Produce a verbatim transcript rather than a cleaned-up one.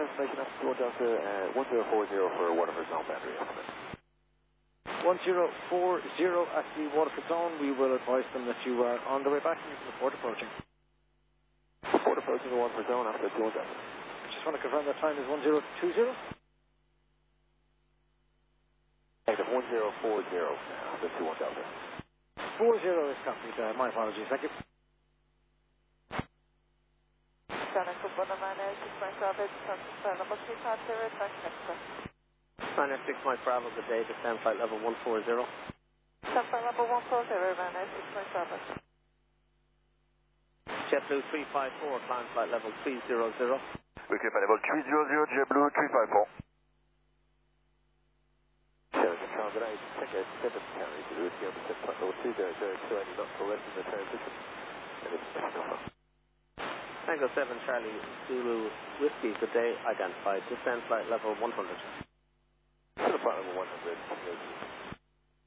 information after two one Delta, uh, one zero four zero for Waterford Zone boundary estimate. one zero four zero at the Waterford Zone. We will advise them that you are on the way back and you can report approaching. Report approaching the Waterford Zone after two one Delta. Just want to confirm that time is one zero two zero. Negative one zero four zero uh, after two one Delta. four zero is copied. Uh, my apologies. Thank you. nine six Mike Bravo, good day, descend flight level one four zero. Descend flight level one four zero, nine six point seven. JetBlue three five four, climb flight level three zero zero. We can find level three zero zero, JetBlue three five four. Sierra Control, good day, check out seven County to Whiskey on the set flight level two zero zero two eighty knots for rest in the transition. And it's national. Tango seven Charlie Zulu Whiskey, good day, identified, descend flight level one hundred. To the flight level one hundred.